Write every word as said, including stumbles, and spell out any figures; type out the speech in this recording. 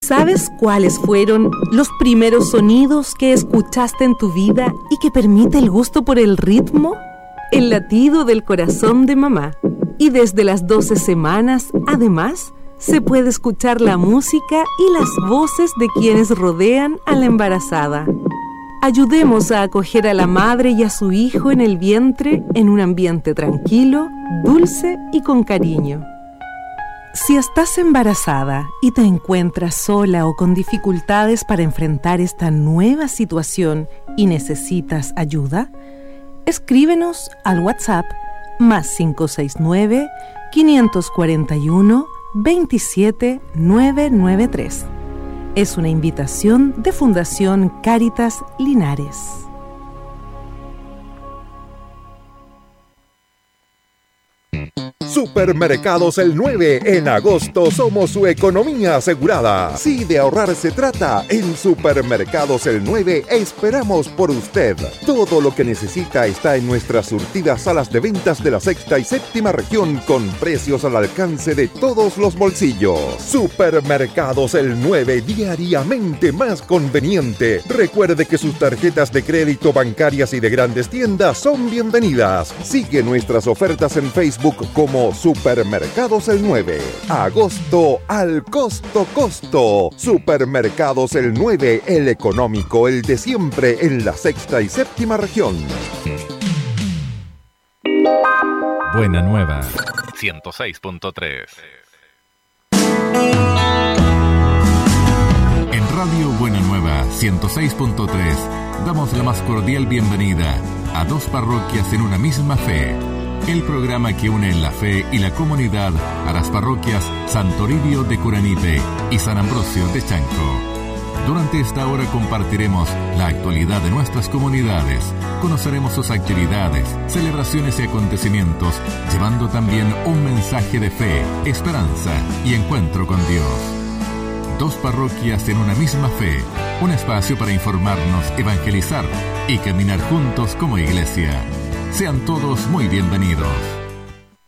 ¿Sabes cuáles fueron los primeros sonidos que escuchaste en tu vida y que permite el gusto por el ritmo? El latido del corazón de mamá. Y desde las doce semanas, además, se puede escuchar la música y las voces de quienes rodean a la embarazada. Ayudemos a acoger a la madre y a su hijo en el vientre en un ambiente tranquilo, dulce y con cariño. Si estás embarazada y te encuentras sola o con dificultades para enfrentar esta nueva situación y necesitas ayuda, escríbenos al WhatsApp más cinco seis nueve, cinco cuatro uno, veintisiete, novecientos noventa y tres. Es una invitación de Fundación Cáritas Linares. Supermercados El nueve. En agosto somos su economía asegurada. Si de ahorrar se trata, en Supermercados El nueve esperamos por usted. Todo lo que necesita está en nuestras surtidas salas de ventas de la sexta y séptima región con precios al alcance de todos los bolsillos. Supermercados El nueve, diariamente más conveniente. Recuerde que sus tarjetas de crédito bancarias y de grandes tiendas son bienvenidas. Sigue nuestras ofertas en Facebook como Supermercados El nueve. Agosto al costo costo. Supermercados El nueve, el económico, el de siempre en la sexta y séptima región. Buena Nueva ciento seis punto tres. En Radio Buena Nueva ciento seis punto tres damos la más cordial bienvenida a dos parroquias en una misma fe. El programa que une la fe y la comunidad a las parroquias San Toribio de Curanipe y San Ambrosio de Chanco. Durante esta hora compartiremos la actualidad de nuestras comunidades, conoceremos sus actividades, celebraciones y acontecimientos, llevando también un mensaje de fe, esperanza y encuentro con Dios. Dos parroquias en una misma fe, un espacio para informarnos, evangelizar y caminar juntos como iglesia. Sean todos muy bienvenidos.